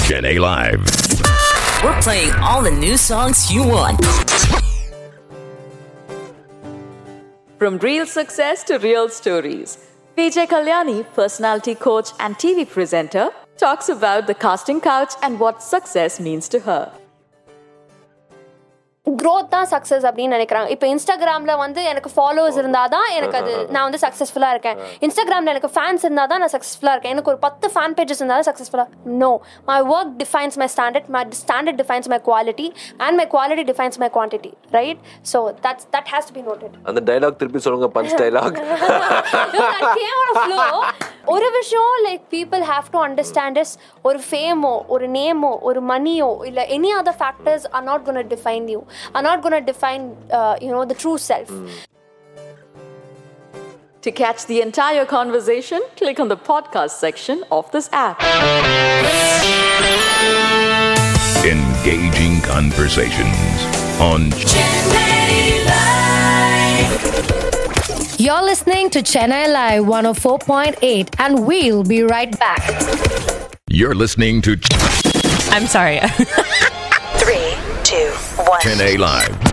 Chennai Live. We're playing all the new songs you want. From real success to real stories, Vijay Kalyani, personality coach and TV presenter, talks about the casting couch and what success means to her. growth தான் success அப்படின்னு நினைக்கிறாங்க. இப்போ இன்ஸ்டாகிராமில் வந்து எனக்கு followers இருந்தால் தான் எனக்கு அது நான் வந்து சக்ஸஸ்ஃபுல்லாக இருக்கேன். இன்ஸ்டாகிராமில் எனக்கு ஃபேன்ஸ் இருந்தால் தான் நான் சக்ஸஸ்ஃபுல்லாக இருக்கேன். எனக்கு ஒரு 10 ஃபேன் பேஜஸ் இருந்தால் தான் சக்ஸஸ்ஃபுல்லாக. No, my work defines my standard defines my quality and my quality defines my quantity, right? So that has to be noted. அந்த டயலாக் திருப்பி சொல்லுங்க, பஞ்ச் டயலாக். ஒரு விஷயம் like people have to understand is ஒரு ஃபேமோ ஒரு நேமோ ஒரு மணியோ இல்லை any other factors R not gonna define you, are not going to define the true self. To catch the entire conversation, click on the podcast section of this app. Engaging conversations on Chennai Live. You're listening to Chennai Live 104.8 and we'll be right back. You're listening to I'm sorry. 3, 2, 1. Chennai Live.